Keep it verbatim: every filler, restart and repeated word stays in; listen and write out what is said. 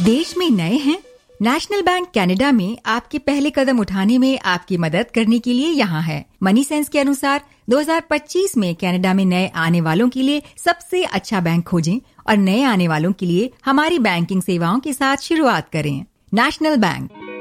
देश में नए हैं? नेशनल बैंक कनाडा में आपके पहले कदम उठाने में आपकी मदद करने के लिए यहाँ है। मनी सेंस के अनुसार दो हज़ार पच्चीस में कनाडा में नए आने वालों के लिए सबसे अच्छा बैंक खोजें और नए आने वालों के लिए हमारी बैंकिंग सेवाओं के साथ शुरुआत करें। National bank.